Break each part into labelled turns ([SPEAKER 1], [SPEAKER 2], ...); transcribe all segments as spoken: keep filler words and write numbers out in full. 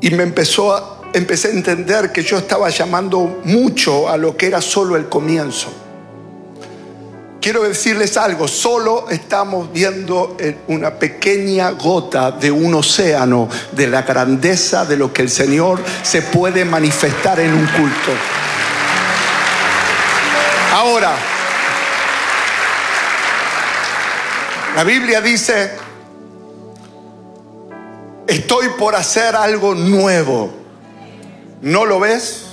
[SPEAKER 1] y me empezó a, empecé a entender que yo estaba llamando mucho a lo que era solo el comienzo. Quiero decirles algo, solo estamos viendo una pequeña gota de un océano de la grandeza de lo que el Señor se puede manifestar en un culto. Ahora, la Biblia dice, estoy por hacer algo nuevo. ¿No lo ves?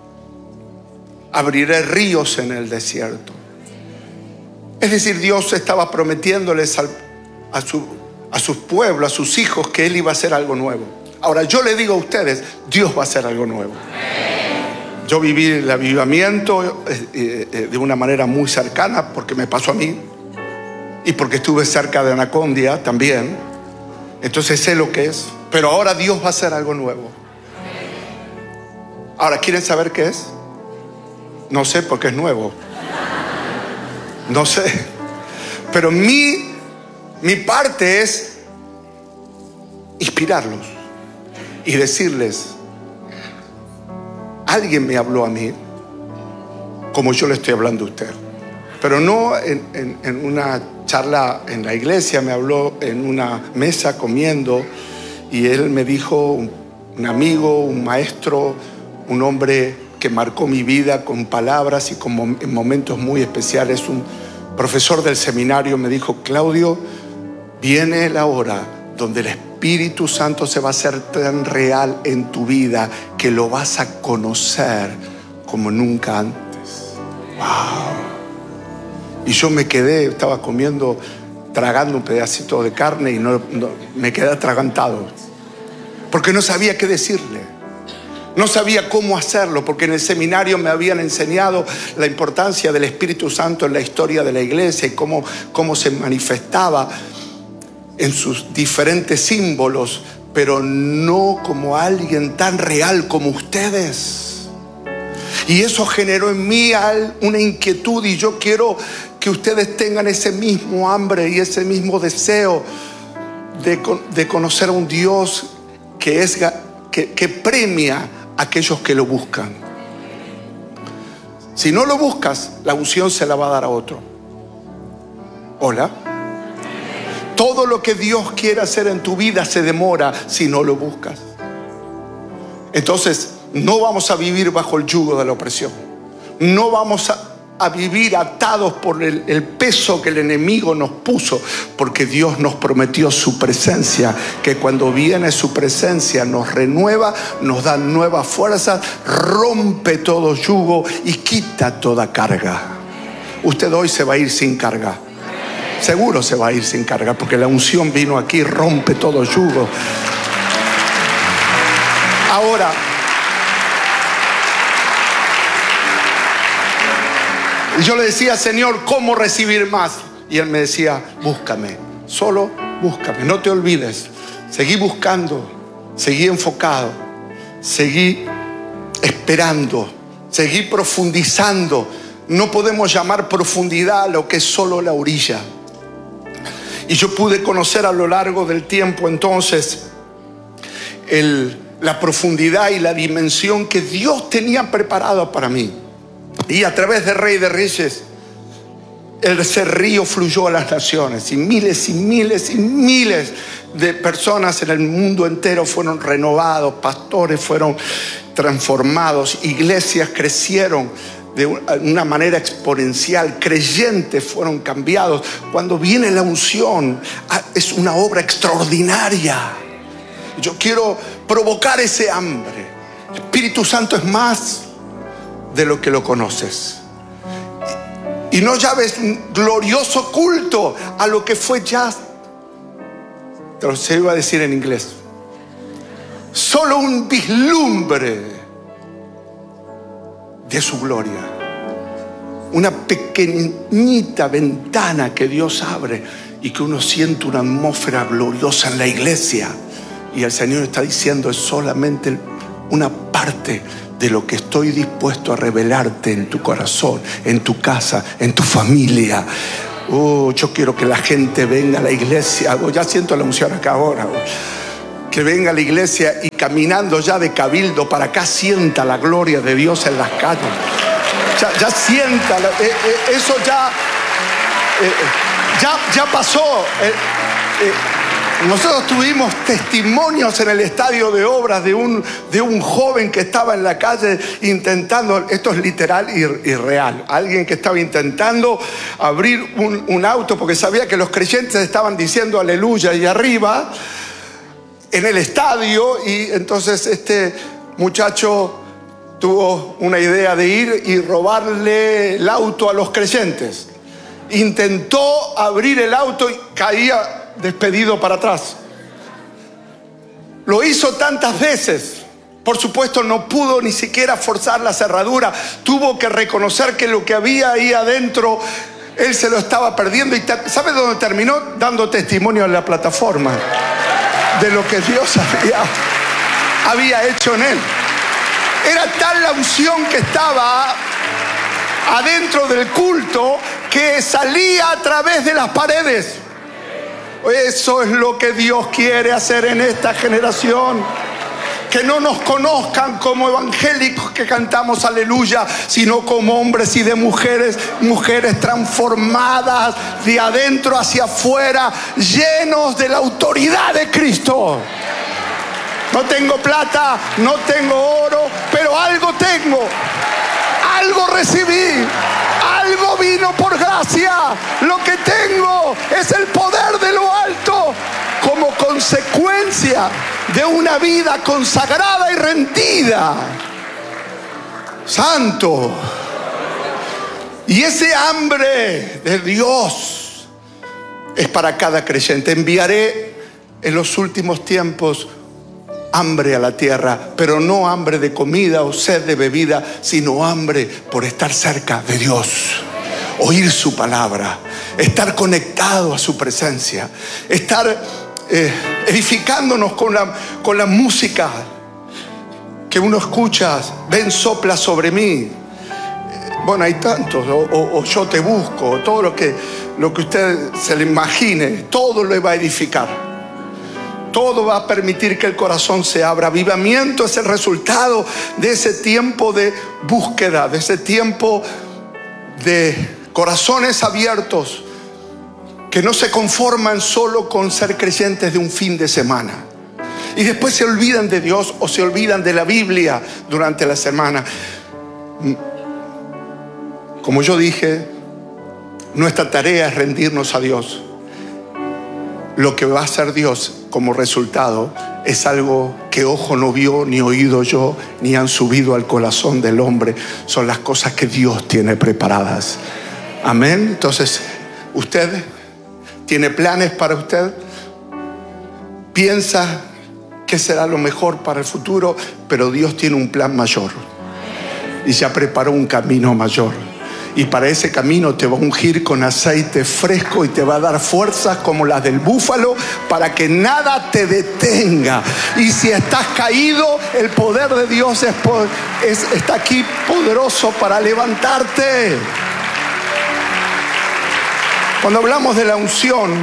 [SPEAKER 1] Abriré ríos en el desierto. Es decir, Dios estaba prometiéndoles al, a, su, a sus pueblos, a sus hijos, que Él iba a hacer algo nuevo. Ahora, yo le digo a ustedes, Dios va a hacer algo nuevo. Yo viví el avivamiento eh, eh, de una manera muy cercana, porque me pasó a mí, y porque estuve cerca de Anacondia también. Entonces sé lo que es. Pero ahora Dios va a hacer algo nuevo. Ahora, ¿quieren saber qué es? No sé, porque es nuevo. No sé, pero mi, mi parte es inspirarlos y decirles, alguien me habló a mí como yo le estoy hablando a usted, pero no en, en, en una charla en la iglesia, me habló en una mesa comiendo y él me dijo, un, un amigo, un maestro, un hombre que marcó mi vida con palabras y con en momentos muy especiales. Un profesor del seminario me dijo, Claudio, viene la hora donde el Espíritu Santo se va a hacer tan real en tu vida que lo vas a conocer como nunca antes. Wow. Y yo me quedé, estaba comiendo, tragando un pedacito de carne y no, no, me quedé atragantado porque no sabía qué decirle. No sabía cómo hacerlo, porque en el seminario me habían enseñado la importancia del Espíritu Santo en la historia de la iglesia y cómo, cómo se manifestaba en sus diferentes símbolos, pero no como alguien tan real como ustedes. Y eso generó en mí una inquietud, y yo quiero que ustedes tengan ese mismo hambre y ese mismo deseo de, de conocer a un Dios que, es, que, que premia aquellos que lo buscan. Si no lo buscas, la unción se la va a dar a otro. Hola. Todo lo que Dios quiere hacer en tu vida se demora si no lo buscas. Entonces, no vamos a vivir bajo el yugo de la opresión. No vamos a, a vivir atados por el, el peso que el enemigo nos puso, porque Dios nos prometió su presencia, que cuando viene su presencia nos renueva, nos da nuevas fuerzas, rompe todo yugo y quita toda carga. Usted hoy se va a ir sin carga. Seguro se va a ir sin carga, porque la unción vino aquí, rompe todo yugo. Ahora, y yo le decía, Señor, ¿cómo recibir más? Y Él me decía, búscame, solo búscame, no te olvides. Seguí buscando, seguí enfocado, seguí esperando, seguí profundizando. No podemos llamar profundidad a lo que es solo la orilla. Y yo pude conocer a lo largo del tiempo entonces el, la profundidad y la dimensión que Dios tenía preparada para mí. Y a través de Rey de Reyes, ese río fluyó a las naciones, y miles y miles y miles de personas en el mundo entero fueron renovados, pastores fueron transformados, iglesias crecieron de una manera exponencial, creyentes fueron cambiados. Cuando viene la unción, es una obra extraordinaria. Yo quiero provocar ese hambre. El Espíritu Santo es más de lo que lo conoces. Y no llames un glorioso culto a lo que fue ya. Te lo se iba a decir en inglés. Solo un vislumbre de su gloria. Una pequeñita ventana que Dios abre y que uno siente una atmósfera gloriosa en la iglesia. Y el Señor está diciendo, es solamente una parte de lo que estoy dispuesto a revelarte en tu corazón, en tu casa, en tu familia. Oh, yo quiero que la gente venga a la iglesia. Oh, ya siento la unción acá ahora. que venga a la iglesia y caminando ya de Cabildo para acá sienta la gloria de Dios en las calles. Ya, ya sienta, eh, eh, eso ya, eh, ya, ya pasó. Eh, eh, Nosotros tuvimos testimonios en el estadio de obras de un, de un joven que estaba en la calle intentando, esto es literal y, y real, alguien que estaba intentando abrir un, un auto porque sabía que los creyentes estaban diciendo aleluya y arriba en el estadio, y entonces este muchacho tuvo una idea de ir y robarle el auto a los creyentes. Intentó abrir el auto y caía despedido para atrás. Lo hizo tantas veces. Por supuesto no pudo ni siquiera forzar la cerradura. Tuvo que reconocer que lo que había ahí adentro él se lo estaba perdiendo. ¿Y sabe dónde terminó? Dando testimonio en la plataforma de lo que Dios había, había hecho en él. Era tal la unción que estaba adentro del culto que salía a través de las paredes. Eso es lo que Dios quiere hacer en esta generación. Que no nos conozcan como evangélicos que cantamos aleluya, sino como hombres y de mujeres, mujeres transformadas de adentro hacia afuera, llenos de la autoridad de Cristo. No tengo plata, no tengo oro, pero algo tengo. Algo recibí, algo vino por gracia. Lo que tengo es el poder de lo alto como consecuencia de una vida consagrada y rendida. Santo. Y ese hambre de Dios es para cada creyente. Enviaré en los últimos tiempos hambre a la tierra, pero no hambre de comida o sed de bebida, sino hambre por estar cerca de Dios, oír su palabra, estar conectado a su presencia, estar eh, edificándonos con la, con la música que uno escucha. Ven, sopla sobre mí. Bueno, hay tantos, o, o, o yo te busco, todo lo que, lo que usted se le imagine, todo lo va a edificar. Todo va a permitir que el corazón se abra. Avivamiento es el resultado de ese tiempo de búsqueda, de ese tiempo de corazones abiertos que no se conforman solo con ser creyentes de un fin de semana y después se olvidan de Dios o se olvidan de la Biblia durante la semana. Como yo dije, nuestra tarea es rendirnos a Dios. Lo que va a hacer Dios como resultado es algo que ojo no vio, ni oído yo, ni han subido al corazón del hombre. Son las cosas que Dios tiene preparadas. Amén. Entonces, usted tiene planes para usted. Piensa qué será lo mejor para el futuro, pero Dios tiene un plan mayor. Y ya preparó un camino mayor. Y para ese camino te va a ungir con aceite fresco y te va a dar fuerzas como las del búfalo para que nada te detenga. Y si estás caído, el poder de Dios es, es, está aquí poderoso para levantarte. Cuando hablamos de la unción,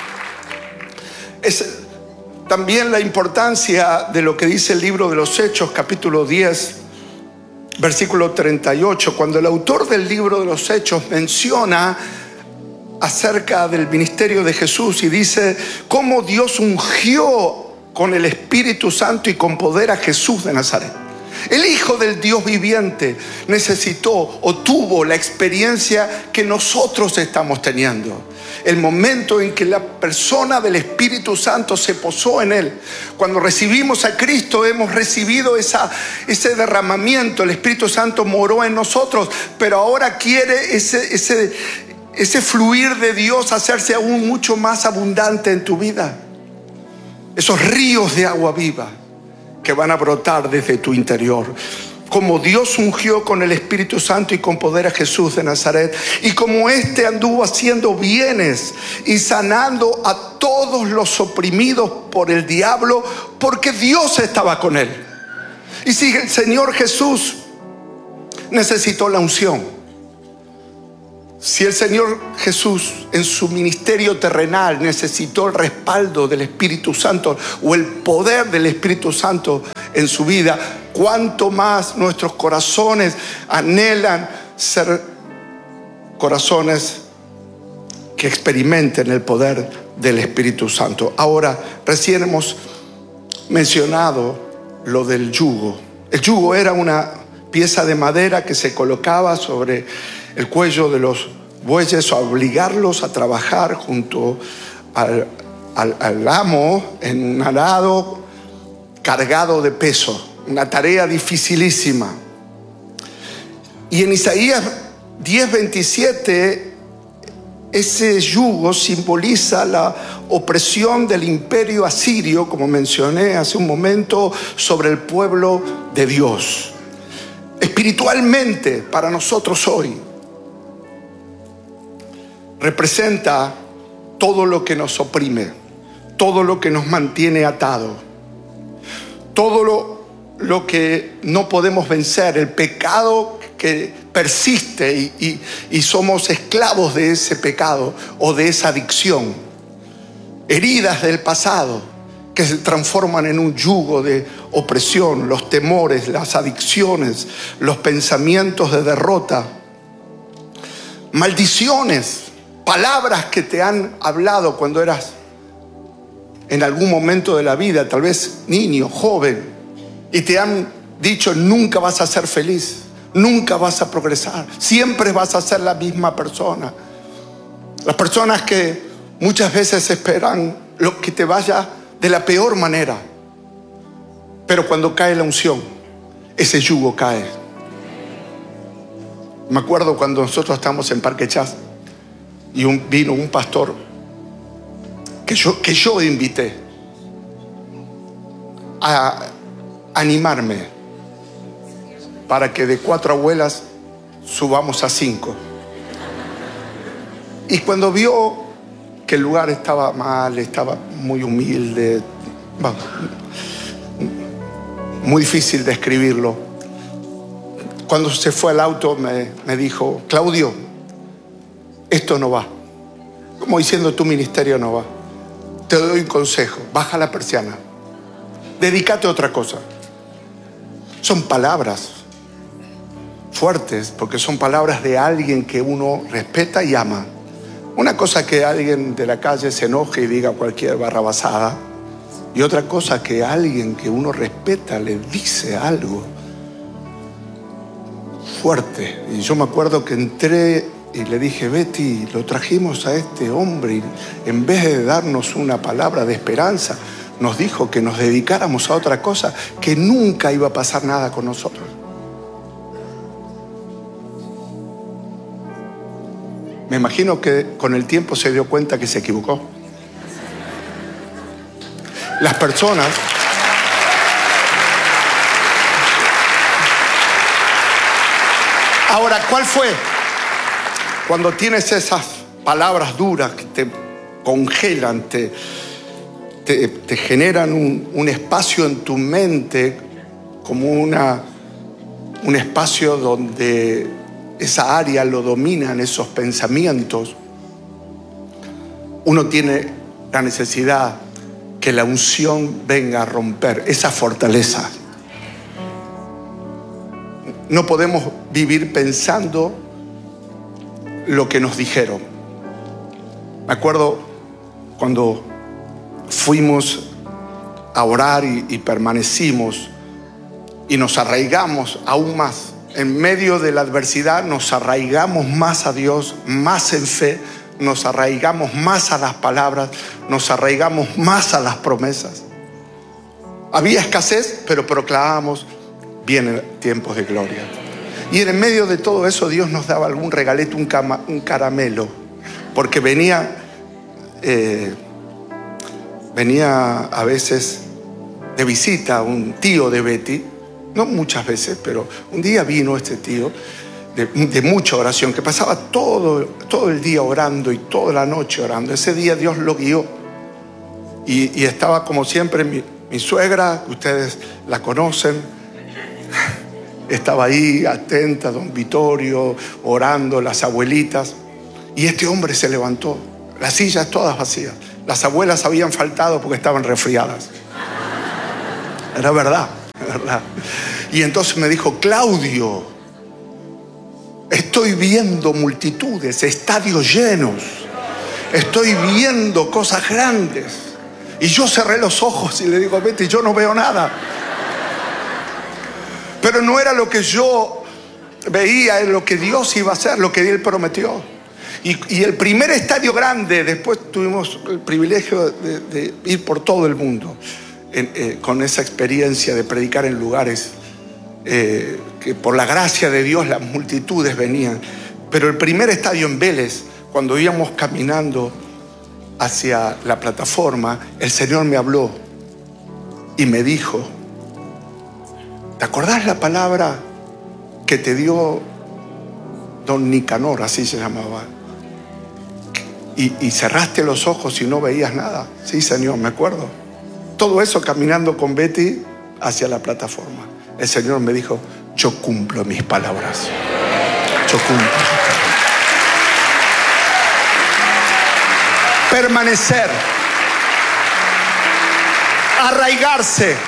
[SPEAKER 1] es también la importancia de lo que dice el libro de los Hechos, capítulo diez, versículo treinta y ocho, cuando el autor del libro de los Hechos menciona acerca del ministerio de Jesús y dice cómo Dios ungió con el Espíritu Santo y con poder a Jesús de Nazaret. El Hijo del Dios viviente necesitó o tuvo la experiencia que nosotros estamos teniendo. El momento en que la persona del Espíritu Santo se posó en él. Cuando recibimos a Cristo hemos recibido esa, ese derramamiento. El Espíritu Santo moró en nosotros, pero ahora quiere ese, ese, ese fluir de Dios hacerse aún mucho más abundante en tu vida. Esos ríos de agua viva que van a brotar desde tu interior. Como Dios ungió con el Espíritu Santo y con poder a Jesús de Nazaret, y como éste anduvo haciendo bienes y sanando a todos los oprimidos por el diablo, porque Dios estaba con él. Y si el Señor Jesús necesitó la unción, Si el Señor Jesús en su ministerio terrenal necesitó el respaldo del Espíritu Santo o el poder del Espíritu Santo en su vida, cuánto más nuestros corazones anhelan ser corazones que experimenten el poder del Espíritu Santo. Ahora, recién hemos mencionado lo del yugo. El yugo era una pieza de madera que se colocaba sobre el cuello de los bueyes o obligarlos a trabajar junto al, al, al amo en un arado cargado de peso, una tarea dificilísima. Y en Isaías diez veintisiete, ese yugo simboliza la opresión del imperio asirio, como mencioné hace un momento, sobre el pueblo de Dios. Espiritualmente, para nosotros hoy, representa todo lo que nos oprime, todo lo que nos mantiene atado, todo lo, lo que no podemos vencer, el pecado que persiste y, y, y somos esclavos de ese pecado o de esa adicción, heridas del pasado que se transforman en un yugo de opresión, los temores, las adicciones, los pensamientos de derrota, maldiciones, palabras que te han hablado cuando eras en algún momento de la vida, tal vez niño, joven, y te han dicho nunca vas a ser feliz, nunca vas a progresar, siempre vas a ser la misma persona. Las personas que muchas veces esperan lo que te vaya de la peor manera, pero cuando cae la unción, ese yugo cae. Me acuerdo cuando nosotros estábamos en Parque Chas y un, vino un pastor que yo, que yo invité a animarme para que de cuatro abuelas subamos a cinco. Y cuando vio que el lugar estaba mal, estaba muy humilde, bueno, muy difícil describirlo, cuando se fue al auto me, me dijo: Claudio, esto no va. Como diciendo, tu ministerio no va. Te doy un consejo, baja la persiana, dedícate a otra cosa. Son palabras fuertes, porque son palabras de alguien que uno respeta y ama. Una cosa que alguien de la calle se enoje y diga cualquier barrabasada, y otra cosa que alguien que uno respeta le dice algo fuerte. Y yo me acuerdo que entré y le dije: Betty, lo trajimos a este hombre y en vez de darnos una palabra de esperanza, nos dijo que nos dedicáramos a otra cosa, que nunca iba a pasar nada con nosotros. Me imagino que con el tiempo se dio cuenta que se equivocó. Las personas ahora, ¿cuál fue? Cuando tienes esas palabras duras que te congelan, te, te, te generan un, un espacio en tu mente, como una, un espacio donde esa área lo dominan esos pensamientos, uno tiene la necesidad que la unción venga a romper esa fortaleza. No podemos vivir pensando lo que nos dijeron. Me acuerdo cuando fuimos a orar y, y permanecimos y nos arraigamos aún más. En medio de la adversidad nos arraigamos más a Dios, más en fe, nos arraigamos más a las palabras, nos arraigamos más a las promesas. Había escasez, pero proclamábamos: vienen tiempos de gloria. Y en medio de todo eso Dios nos daba algún regalito, un, cama, un caramelo, porque venía, eh, venía a veces de visita un tío de Betty, no muchas veces, pero un día vino este tío de, de mucha oración, que pasaba todo, todo el día orando y toda la noche orando. Ese día Dios lo guió y, y estaba como siempre mi, mi suegra, ustedes la conocen, estaba ahí atenta, don Vittorio, orando, las abuelitas. Y este hombre se levantó, las sillas todas vacías. Las abuelas habían faltado porque estaban resfriadas. Era verdad, era verdad. Y entonces me dijo: Claudio, estoy viendo multitudes, estadios llenos, estoy viendo cosas grandes. Y yo cerré los ojos y le digo: Betty, yo no veo nada. Pero no era lo que yo veía, era lo que Dios iba a hacer, lo que Él prometió. Y, y el primer estadio grande, después tuvimos el privilegio de, de ir por todo el mundo en, eh, con esa experiencia de predicar en lugares eh, que por la gracia de Dios las multitudes venían. Pero el primer estadio en Vélez, cuando íbamos caminando hacia la plataforma, el Señor me habló y me dijo: ¿te acordás la palabra que te dio don Nicanor? Así se llamaba. Y, y cerraste los ojos y no veías nada. Sí, Señor, me acuerdo. Todo eso caminando con Betty hacia la plataforma. El Señor me dijo: yo cumplo mis palabras. Yo cumplo. Permanecer, arraigarse,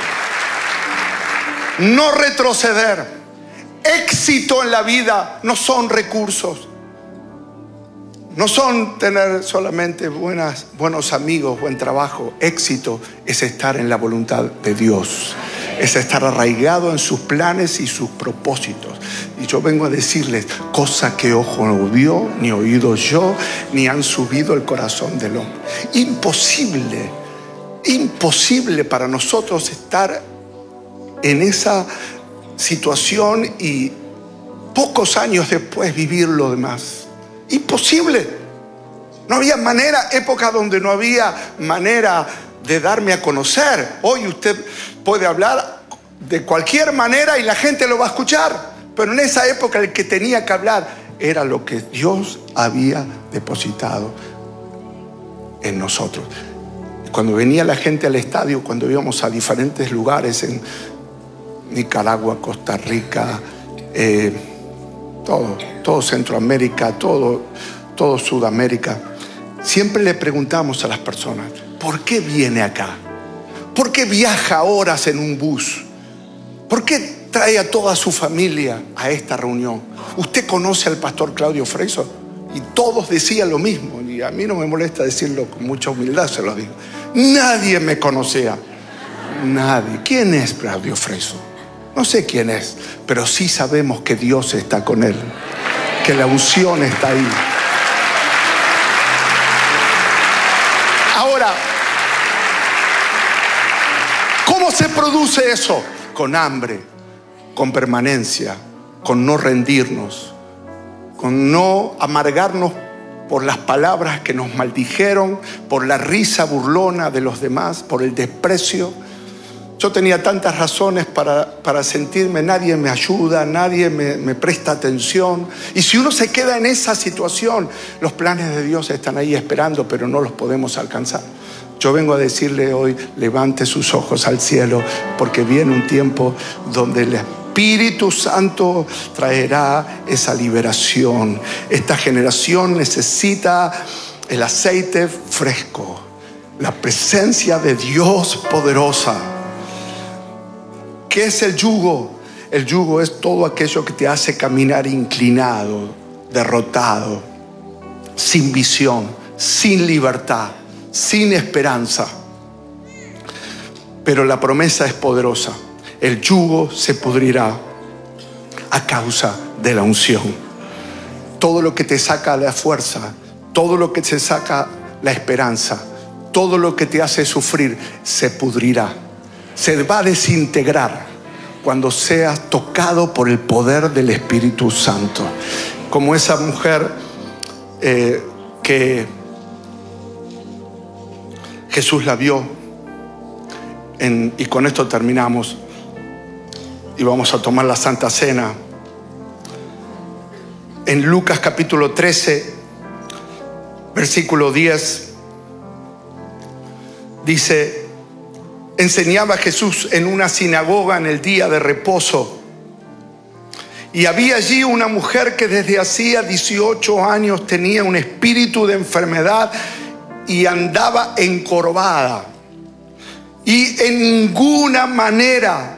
[SPEAKER 1] no retroceder. Éxito en la vida no son recursos, no son tener solamente buenas, buenos amigos, buen trabajo. Éxito es estar en la voluntad de Dios, es estar arraigado en sus planes y sus propósitos. Y yo vengo a decirles: cosa que ojo no vio, ni oído yo, ni han subido el corazón del hombre. Imposible, imposible para nosotros estar en esa situación y pocos años después vivir lo demás. Imposible. No había manera, época donde no había manera de darme a conocer. Hoy usted puede hablar de cualquier manera y la gente lo va a escuchar. Pero en esa época el que tenía que hablar era lo que Dios había depositado en nosotros. Cuando venía la gente al estadio, cuando íbamos a diferentes lugares en Nicaragua, Costa Rica, eh, todo, todo Centroamérica, todo, todo Sudamérica, siempre le preguntamos a las personas: ¿por qué viene acá? ¿Por qué viaja horas en un bus? ¿Por qué trae a toda su familia a esta reunión? ¿Usted conoce al pastor Claudio Freyson? Y todos decían lo mismo, y a mí no me molesta decirlo, con mucha humildad se lo digo. Nadie me conocía, nadie. ¿Quién es Claudio Freyson? No sé quién es, pero sí sabemos que Dios está con él, que la unción está ahí. Ahora, ¿cómo se produce eso? Con hambre, con permanencia, con no rendirnos, con no amargarnos por las palabras que nos maldijeron, por la risa burlona de los demás, por el desprecio. Yo tenía tantas razones para, para sentirme: nadie me ayuda, nadie me, me presta atención. Y si uno se queda en esa situación, los planes de Dios están ahí esperando, pero no los podemos alcanzar. Yo vengo a decirle hoy: levante sus ojos al cielo, porque viene un tiempo donde el Espíritu Santo traerá esa liberación. Esta generación necesita el aceite fresco, la presencia de Dios poderosa. ¿Qué es el yugo? El yugo es todo aquello que te hace caminar inclinado, derrotado, sin visión, sin libertad, sin esperanza. Pero la promesa es poderosa. El yugo se pudrirá a causa de la unción. Todo lo que te saca la fuerza, todo lo que te saca la esperanza, todo lo que te hace sufrir, se pudrirá. Se va a desintegrar cuando seas tocado por el poder del Espíritu Santo. Como esa mujer eh, que Jesús la vio en, y con esto terminamos y vamos a tomar la Santa Cena. En Lucas capítulo trece, versículo diez, dice: enseñaba Jesús en una sinagoga en el día de reposo, Y había allí una mujer que desde hacía dieciocho años tenía un espíritu de enfermedad y andaba encorvada. Y en ninguna manera